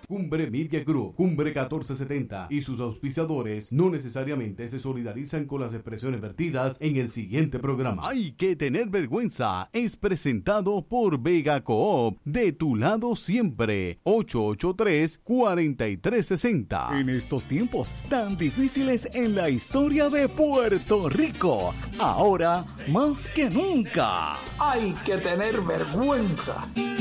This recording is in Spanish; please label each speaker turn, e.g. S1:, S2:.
S1: Cumbre Media Group, Cumbre 1470 y sus auspiciadores no necesariamente se solidarizan con las expresiones vertidas en el siguiente programa. Hay que tener vergüenza es presentado por Vega Coop, de tu lado siempre, 883-4360.
S2: En estos tiempos tan difíciles en la historia de Puerto Rico, ahora más que nunca,
S3: hay que tener vergüenza.